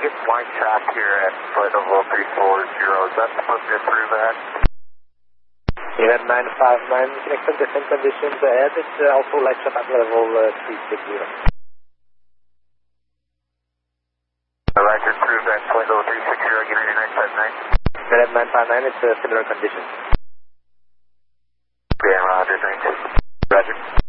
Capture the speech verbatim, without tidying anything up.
get blind track here at flight level three four zero. Is that supposed to approve that? Event nine five nine, connecting different conditions ahead. It's uh, also lecture at level uh, three six zero. Roger, approve that flight level three six zero, United nine five nine. Event nine five nine, it's uh, similar conditions. Yeah, roger, thanks. Roger.